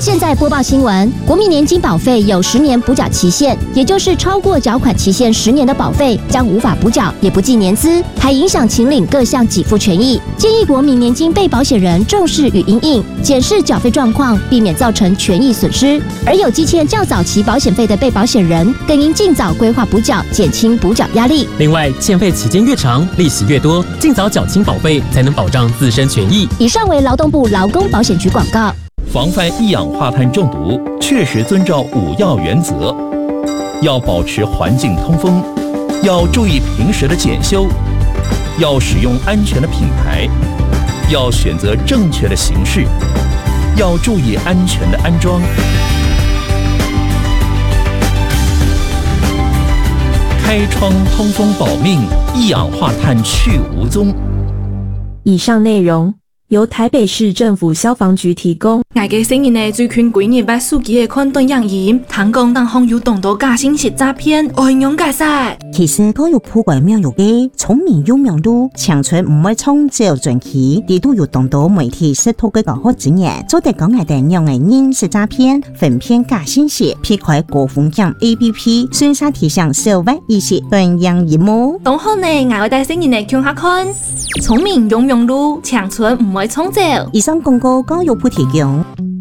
现在播报新闻，国民年金保费有10年补缴期限，也就是超过缴款期限10年的保费将无法补缴，也不计年资，还影响请领各项给付权益。建议国民年金被保险人重视与因应，检视缴费状况，避免造成权益损失。而有积欠较早期保险费的被保险人，更应尽早规划补缴，减轻补缴压力。 另外，欠费期间越长，利息越多，尽早缴清保费，才能保障自身权益。 以上为劳动部劳工保险局广告。 防范一氧化碳中毒，确实遵照5要原则：要保持环境通风，要注意平时的检修，要使用安全的品牌，要选择正确的形式，要注意安全的安装。开窗通风保命，一氧化碳去无踪。 以上内容由台北市政府消防局提供。 外嘅成員呢最近幾年把手機嘅寬端樣驗，聽講當空有動到假信息詐騙，愛用解釋。 其實都有鋪拐妙用嘅聰明有名度，長春唔會從照轉起，地都有動到媒體識圖嘅搞好經驗，做得講係定用嘅認識詐騙，分辨假信息，撇開高風險 APP， 宣殺提醒小白意識斷樣業務。 當好呢，我帶成員呢向下看，聰明有名度，長春唔會從照。 以上廣告教育部提供。